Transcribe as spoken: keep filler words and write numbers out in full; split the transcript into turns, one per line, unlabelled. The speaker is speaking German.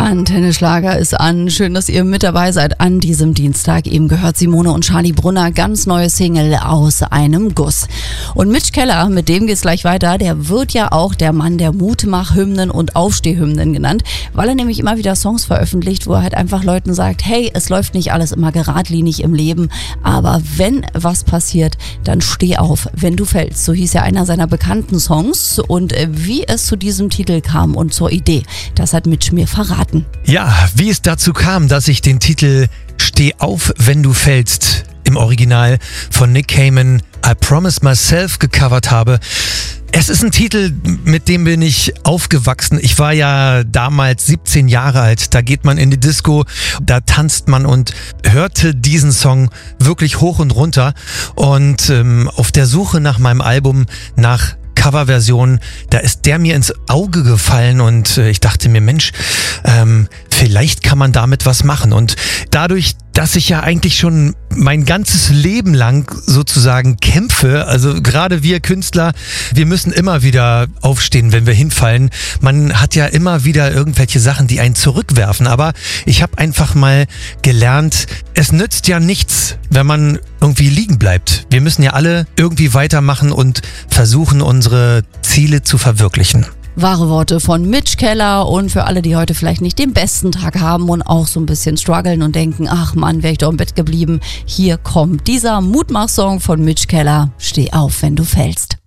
Antenne Schlager ist an. Schön, dass ihr mit dabei seid an diesem Dienstag. Eben gehört Simone und Charlie Brunner, ganz neue Single Aus einem Guss. Und Mitch Keller, mit dem geht's gleich weiter, der wird ja auch der Mann der Mutmach-Hymnen und Aufstehhymnen genannt, weil er nämlich immer wieder Songs veröffentlicht, wo er halt einfach Leuten sagt, hey, es läuft nicht alles immer geradlinig im Leben, aber wenn was passiert, dann steh auf, wenn du fällst. So hieß ja einer seiner bekannten Songs. Und wie es zu diesem Titel kam und zur Idee, das hat Mitch mir verraten.
Ja, wie es dazu kam, dass ich den Titel Steh auf, wenn du fällst im Original von Nick Cayman I Promise Myself gecovert habe. Es ist ein Titel, mit dem bin ich aufgewachsen. Ich war ja damals siebzehn Jahre alt. Da geht man in die Disco, da tanzt man und hörte diesen Song wirklich hoch und runter. Und ähm, auf der Suche nach meinem Album, nach Coverversion, da ist der mir ins Auge gefallen und äh, ich dachte mir, Mensch, ähm, vielleicht kann man damit was machen. Und dadurch, dass ich ja eigentlich schon mein ganzes Leben lang sozusagen kämpfe, also gerade wir Künstler, wir müssen immer wieder aufstehen, wenn wir hinfallen. Man hat ja immer wieder irgendwelche Sachen, die einen zurückwerfen, aber ich habe einfach mal gelernt, es nützt ja nichts, wenn man irgendwie liegen bleibt. Wir müssen ja alle irgendwie weitermachen und versuchen, unsere Ziele zu verwirklichen.
Wahre Worte von Mitch Keller, und für alle, die heute vielleicht nicht den besten Tag haben und auch so ein bisschen strugglen und denken, ach Mann, wäre ich doch im Bett geblieben. Hier kommt dieser Mutmach-Song von Mitch Keller. Steh auf, wenn du fällst.